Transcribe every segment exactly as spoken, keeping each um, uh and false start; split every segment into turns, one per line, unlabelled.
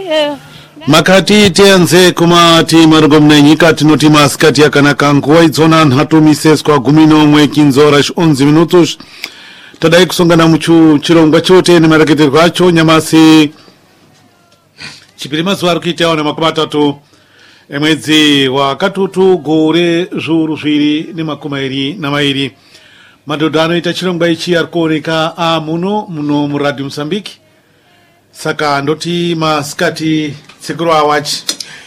makati tenze kumati marugomne nyika tinoti maskati yakanaka nguwa idzona nhatu miseswa gumino mwe kinzora onzi minutos tadai kusongana muchu chirongwa chote ni maraketerwa acho nyamasi chipirima zuwa kuitawa na makumi atatu emwedzi wa katutu gore zuru zviri ni makumi mairi na mairi madhodano ita chirongwa ichi arikuoneka a muno muno muradio Mozambique saka ndoti maskati sekuru awachi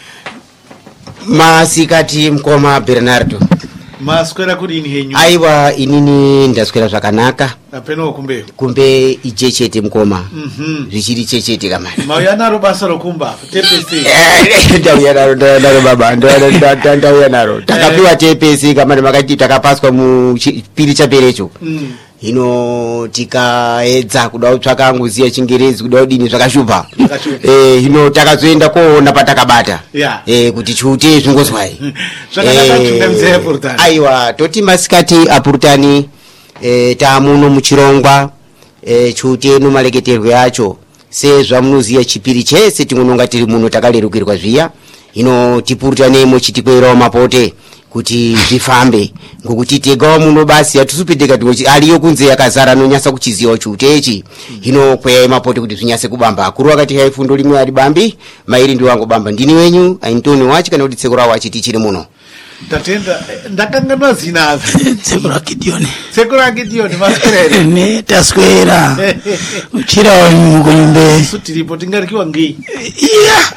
masikati mkoma Bernardo
maskwera kudini henyu
aiwa inini ndaskwera zvakanaka
apeno kumbe
kumbe ichechete mkoma
mhm
zvichiri chechete kama
mauya naro basa rokumba tepesi
ndauya naro ndaro baba ndauya ndauya naro takapiwa tepesi kama makati takapaswa mu chipiri chaperecho mm. hino tikaedza kuda kutsvaka nguzi chingirezi kuda kudini zvakashupa eh hino takazoenda koona patakabata
yeah.
eh kuti chute zvingozwai
zvakanaka chunga mzee purtani
aiwa toti masikati apurtani eh taamuno muchirongwa eh chute no maleketerwe yacho sezva munoziya chipiri chese tinononga tiri muno takalerukirwa zviya hino tipurtane mochitikwerawo mapote kuti zvifambe ngokuti tegawa muno basi hatusupedeka kuti aliyo kunze yakazara nonyasa kuchiziwa chutechi hino kweya mapote kuti zvinyase kubamba akuru akati hai fundo limwe ari bambi mairi ndi wangu bamba ndini wenyu Antoni wachi kana kuti tsekura wachi tichiri muno
tatenda ndakanganwa zina
tsekura Gideon
tsekura Gideon maskerere
ne taskwera uchira wanyu kunyumbe
sutiripo tingarikiwa ngi
iya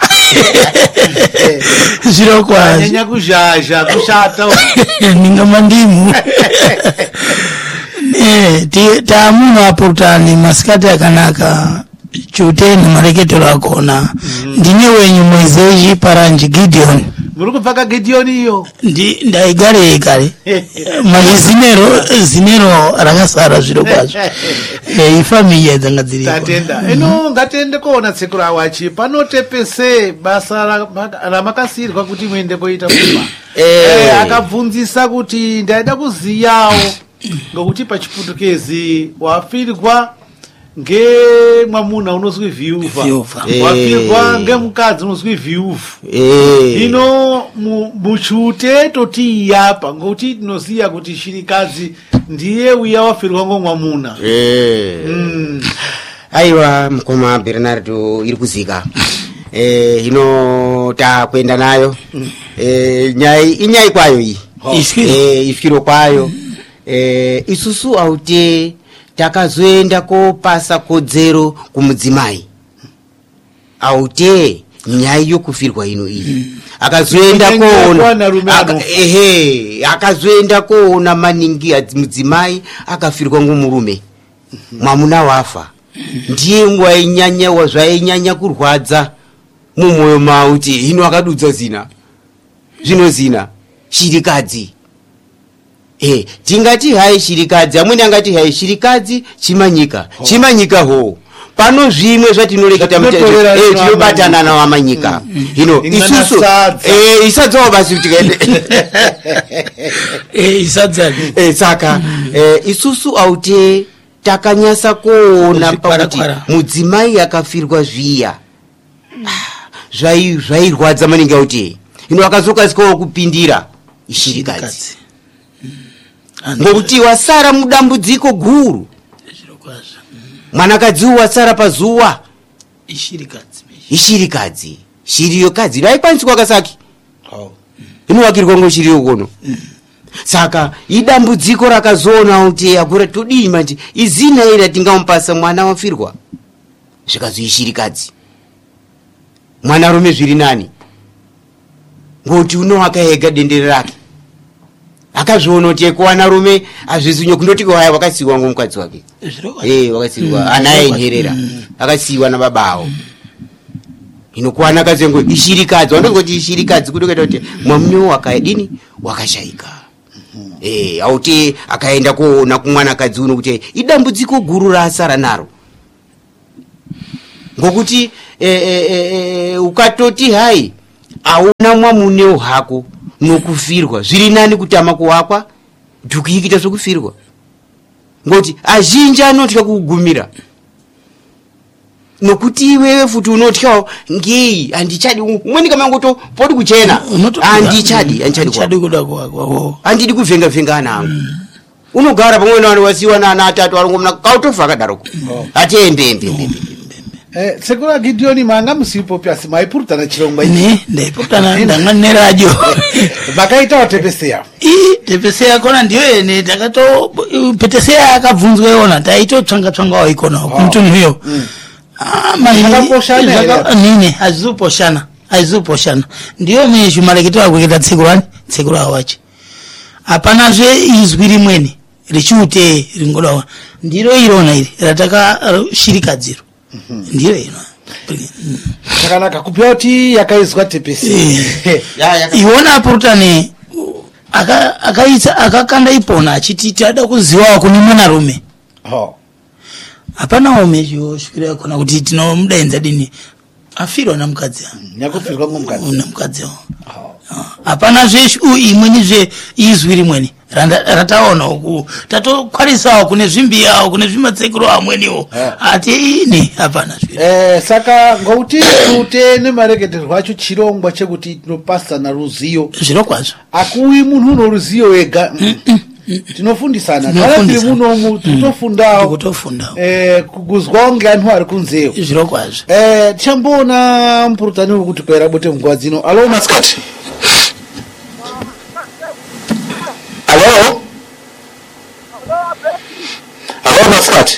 zero kwa
nyanya kujaja kushata
ninga mandimu ne ti tamu apurtani maskati akanaka chuteni mareketo akona ndine wenyu mwezeji paranji Gideon
muruko paka Gideon iyo
ndi ndaigare igare mazinero zinero rakasara zviro kwazvo eh ifamilia dzangadziri
tatenda eno ngatende kuona tsekura wachi panotepese basa la makasirwa kuti muende koita kuba eh akabvunzisa kuti ndaida kuziyawo ngokuti pachiputukezi wafirwa nge mwamuna unozwi viuva wafirwa nge mukadzi unozwi viuvu ino muchute toti yapa ngokuti tinoziya kuti shirikadzi ndiye uya wafirwa ngo mwamuna
mm. aiwa mkoma Bernardo iri kuzika eh hino takwenda nayo eh nyai inyai kwayo iyi eh ifiro kwayo eh isusu aute takazoenda kopasa kodzero kumudzimai aute nyaya yokufirwa ino iyi akazoenda koona ehe akazoenda koona maningi mudzimai akafirwa ngomurume mwamuna wafa ndiye wainyanya wazvainyanya kurwadza mumwoyo mauti hino akadudza zina zvino zina shirikadzi eh tingati hai shirikadzi amweni angati hai shirikadzi chimanyika oh. chimanyika ho pano zvimwe zvatinoreketa mutete eh tinobatana na wamanyika hino mm. isusu eh isadzawo basi tikaende
eh isadza
eh saka eh isusu aute takanyasa kuona pakuti mudzimai yakafirwa zviya zvai zvairwadza maningi aute hino akazoka siko kupindira ishirikadzi ngokuti wasara mudambudziko guru mwanakadzi wasara pazuwa
ishirikadzi
ishirikadzi shiriyo kadzi raikwanisi kwakasaki oh inowakirwa ngoshiriyo kono mm. saka idambudziko rakazoona kuti akura todii manje izina ira tingampasa mwana wafirwa zvikazoishirikadzi mwana rume zviri nani ngokuti unoaka ega dendere rake akazviona kuti kuwana rume azvizinyo kundoti kwaya wakasiwa ngomukadzi wake eh wakasiwa anaye nherera akasiwa na babawo inokuwana kazengo ishirikadzi wanongoti ishirikadzi kutoka kuti mwamnyo wakaidini wakashaika eh auti akaenda kuona kumwana kadzi uno kuti idambudziko guru rasara naro ngokuti eh eh ukatoti hai auna mwamune hako nokufirwa zviri nani kutama kuwakwa tukikita zvokufirwa ngoti azhinji anotya kugumira nokuti iwewe futi unotyawo ngei andichadi umweni kama ngoto podi kuchena andichadi andichadi
kuda kwako
andidi kuvhenga vhengana angu mm. unogara pamwe nanu wasiwa nana atatu alongomna kautofa akadaroko oh. atiende embe embe
eh sekula Gideon manga musipo pya simaipurutana chirongwa
ne ndaipurutana ndangane radio
bakaita watepesea
i tepesea kona ndiyo ene takato petesea akavunzwe yona taito tsanga tsanga wa ikona kumtu hiyo mm. ah maana nini azuposhana azuposhana ndiyo mimi shumalekitwa kweketa tsekulani tsekula wachi apana zve izwiri mweni richute ringodawa ndiro irona iri rataka shirikadziro mm-hmm. ndiro ino
takanaka kupyoti yakaizwa tepesi
iona apurutane aka akaita akakanda ipona achiti ada kuziwa kuni mwana rume
oh
apana omejo shikira kona kuti tinomudaenza dini afirwa na mukadzi
nyakufirwa ngomukadzi
na mukadzi oh apana zve imweni zve izwiri mweni rataona uku tatokwarisa kune zvimbiya kune zvimatsekero amweniwo ati ini hapana zviri
eh saka ngouti tute nemareketerwa acho chirongwa chekuti tinopasa na ruziyo
zviro kwazvo
akuyi munhu uno ruziyo wega tinofundisana kana tiri muno mu tutofundawo
kutofundawo
eh kuguzwa nge anhu ari kunzeyo
zviro kwazvo
eh chambona mpurutani ukuthi kwera bote mgwadzino alo maskati alo alo maskati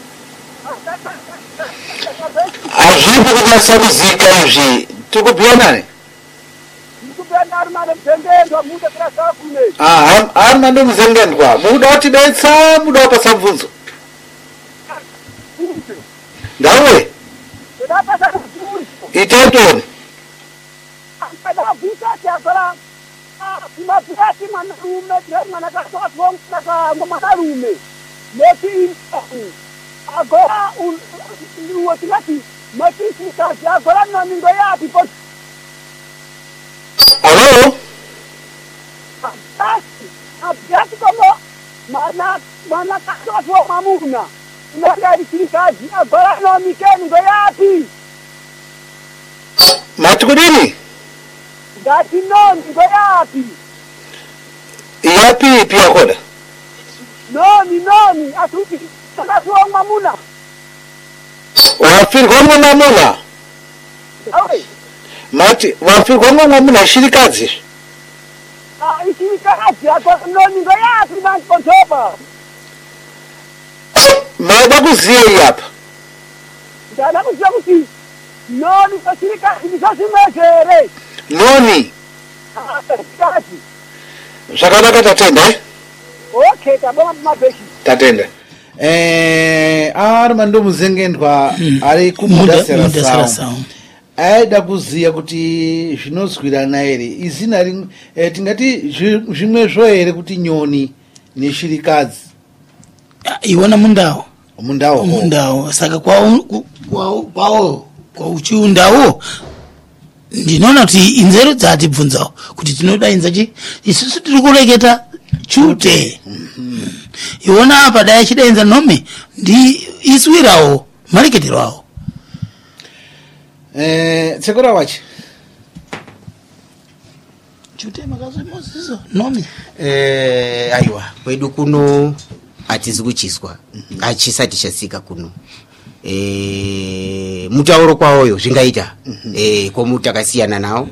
azvipo kuti sabuzika izvi tikubhuya nani ah arma ndo mzengendwa muda kuti betsa muda kupasa mvunzo ndawe itetoni
Mapirati mana rume tiyari mana kaswa tuong naka ngomana rume meti impaku agora uotilati meti sikasi agora namingo ya tipo
alo
abasi abasi como mana mana kaswa tuong mamuna naka sikasi agora namingo ya pi
matukudini
gati non ngo ya pi
yapi pia koda
noni noni atuti takatuwa mamuna
wafiri kwa mamuna
awe
mati wafiri kwa mamuna shirikazi
ah shirikazi ako noni ngo ya pi man kontoba
maada kuziye hapa
ndana kuziya kuti noni kwa shirikazi nisasimekere
noni
ah shirikazi
zvakanaka tatenda eh
okay taboma mabeshi
tatenda eh ari mando muzengendwa mm. ari kumudasera sound aida kuziya kuti zvinozwirana ere izina ri eh, tingati zvimwe zvo ere kuti nyoni neshirikazi
iona mundawo
mundawo
mundawo saka kwa kwa kwa kwa uchiundawo ndinoona kuti inzero dzatibvunzawo kuti tinodainza chi isusu tiri kureketa chute mm-hmm. iona apa dai chidainza nome ndi iswirawo mareketero awo
eh tsekora wachi
chute makazimozizo nome
eh aiwa kwedu kuno atizi kuchiswa mm-hmm. achisati chasika kuno eh mutauro kwawoyo zvingaita mm-hmm. eh komuta kasiyana nawo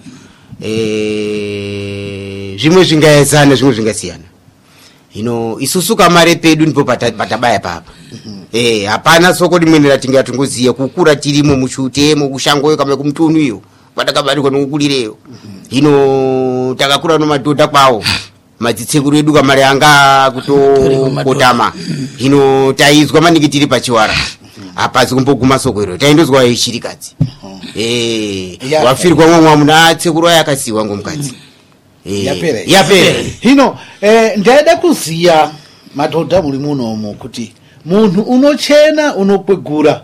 eh zvimwe zvingaezana zvimwe zvingasiyana hino isusu kamare pedu ndipo patabaya papa mm-hmm. eh hapana soko limwenera tinga tungoziya kukura tirimo muchutemo kushangoyo kama kumtunu iyo patakabarikwa nokukulireyo mm-hmm. hino takakura no madhodha kwawo madzitsekuru edu kamare anga kutokotama hino taizwa maniki tiri pachiwara apazi kumboguma soko iro taindozwa yeshirikadzi eh wafirwa mwa muna tsekuru yakasiwa ngomukadzi
eh yapere
yapere
hino eh ndaida kuziya madhodha muri munomo kuti munhu unochena unokwegura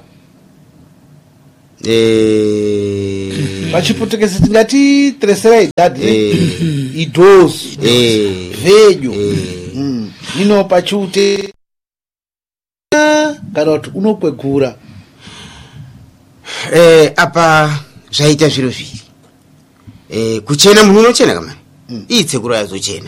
eh
vachipotekesa tingati tresera idadi
eh
idoso
eh
vejo mm hino pachute kana kuti unokwegura
eh, apa zvaita zviro zviri eh, kuchena munhu unochena kamani mm. itsekuru yazochena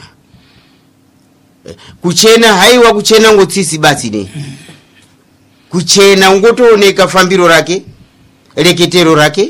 eh, kuchena haiwa kuchena ngotsisi basi ne mm. kuchena ungotooneka fambiro rake reketero rake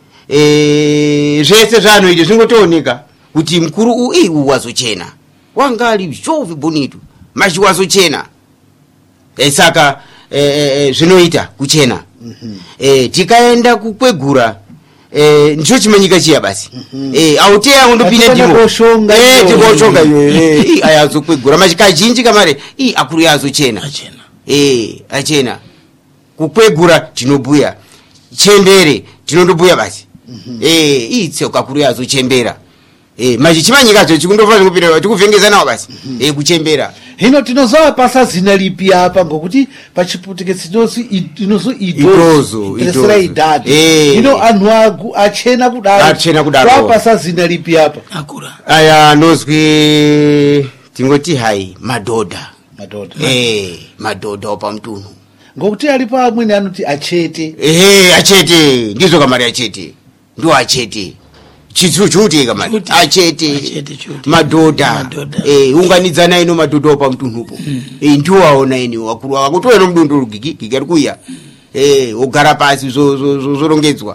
eh, zvese zvanoita zvingotooneka kuti mkuru u i wazochena wangali zvovi bonito machi wazochena eh, saka eh, zvinoita kuchena mm-hmm. eh, tikaenda kukwegura eh, ndicho chimanyika chiya basi mm-hmm. eh, auteya undopinda ndimo eh, tikoshonga iyo eh, ayazokwegura machi kazhinji kamare i akuru yazochena
achena
eh, achena kukwegura tinobhuya chembere tinondobuya basi mm-hmm. eh, itse kakuru yazochembera eh, machi chimanyikacho chikundofanira kupinda tikuvhengeza nawo basi mm-hmm. eh, kuchembera
hino tinozowa pasa zina lipi apa ngokuti pachiputike tinozi tinozo
idozo
idozo idadi
eh.
hino anhu agu achena kudaro
achena kudaro
kwa pasa zina lipi apa
akura
aya nozwi tingoti hai madodha
madodha
eh madodha opa mtunhu
ngokuti alipo amwene anoti achete
eh achete ndizo kamari achete ndo achete chitsu chuti kamari achete madodha eh unganidzana ino madodha opa mtunhupo mm. eh ndiwo aona ini wakuru akutowe no mdundo rugigi gigari kuya eh ogara pasi zo zo zorongedzwa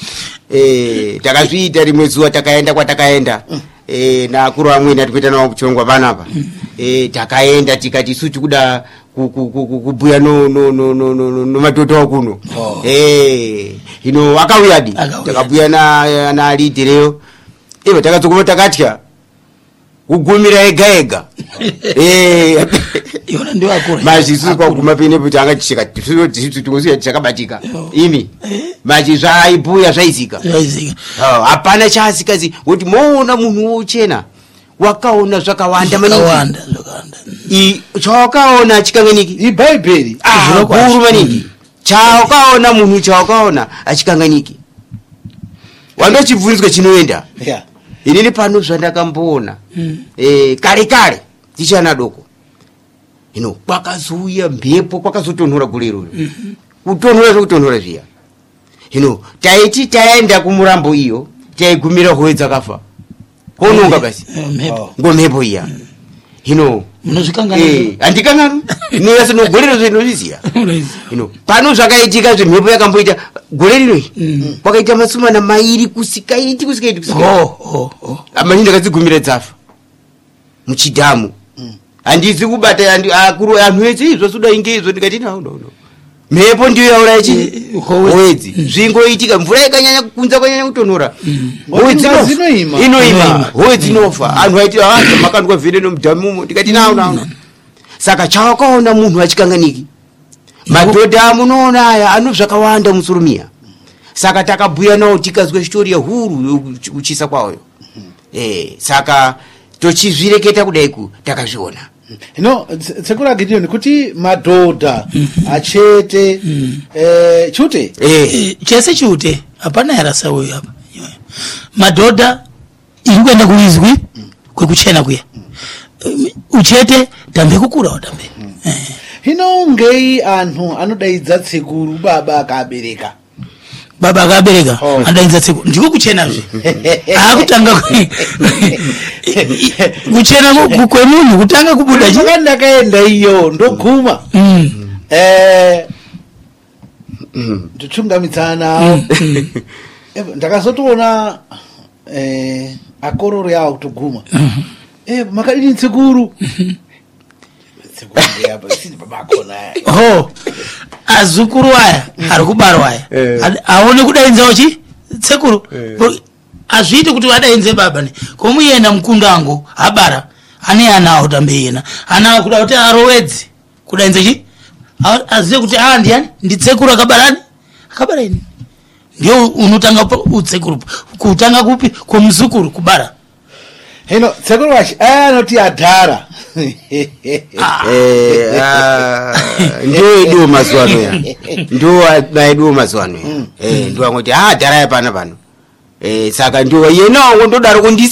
eh takazviita rimwe zuwa takaenda kwa takaenda mm. eh na akuru amwe natipita nawo kuchongwa panapa mm. eh takaenda tikati suti kuda kubhuya no no no no no no madodha kuno oh. eh ino akawiyadi takabhuya na na lidireyo iwe takadzokoma takatya kugumira ega ega eh
yona ndio akura
majisu kwa kuguma pene kuti angachika tisiyo tisiyo tikuziya chakabatika imi maji zvaibhuya zvaizika
zvaizika
ah hapana chasikazi kuti moona munhu wochena wakaona zvakawanda maningi
wanda zvakawanda
i chawakaona chikanganiki
iBhayibheri
ah guru maningi chawakaona munhu chawakaona achikanganiki wandochibvunzwa chinoenda
yeah
inini pano zvandakamboona mm. eh kare kare tichana doko ino kwakazuya mbepo kwakazotonhora gulero mm-hmm. kutonhora zvokutonhora zviya ino taiti taenda kumurambo iyo taigumira howe dzakafa kononga basi
mhepo
ngomhepo iya ino
munozvikangana
eh andikangana ino yase no golero zvinozviziya ino pano zvakaitika zvemhepo yakamboita golero ino kwakaita masumana mairi kusikaiti kusikaiti kusikaiti
oh oh oh
amani ndakadzigumira dzafa muchidhamu handizi kubata andi akuru anhu ese izvo suda ingezvo ndikati no no no mhepo ndiyo yaura ichi howedzi zvingoitika mvura ikanyanya kunza kwanyanya kutonhora howedzi
inoima
inoima howedzi inofa anhu aiti haza makandwa vhene nomudhamumo ndikati nawo nawo saka chawakaona munhu achikanganiki madhodha munoona aya ano zvakawanda musurumiya saka takabhuya nawo tikazwe stori yahuru uchisa kwawoyo eh saka tochizvireketa kudaiku takazviona
hino tsekura Gideon kuti madhodha achete eh chute
eh
chese chute hapana yarasa uyu hapa madhodha ingwenda kuizwi kwekuchena kuya uchete tambe kukura tambe
hino ngei anhu anodaidza tsekuru baba akabereka
baba akabereka oh. Adaidza tsekuru ndiko kuchena zve akutanga kuchena kwemunhu kutanga kubuda
chi ndakaenda iyo ndoguma mm. eh ndichungamidzana ndakazotoona eh akororo yawo kutoguma eh makadini tsekuru tsekuru yapa sisi baba akona
oh azukuru aya ari kubarwa aya aone kudainzawo chi tsekuru azviite kuti vadainze baba ne komuyena mukundango abara ane anawo tambe yena ana kuda kuti arowedzi kudainze chi aziye kuti ah ndiani nditsekuru akabarani akabara ini ndio unotanga utsekuru kutanga kupi komuzukuru kubara
hino tsekuru wachi anoti adhara
eh ndio ido mazwano ya ndio baido mazwano eh ndio ngoti ah adhara ya pana pano eh saka ndio yena ngondodaro kundisi